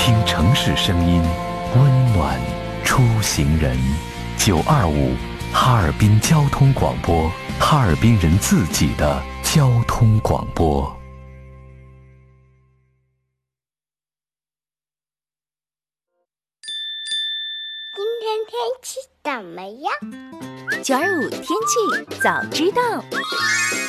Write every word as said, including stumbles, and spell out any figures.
听城市声音，温暖出行人。九二五，哈尔滨交通广播，哈尔滨人自己的交通广播。 今天天气怎么样？ 九二五天气早知道。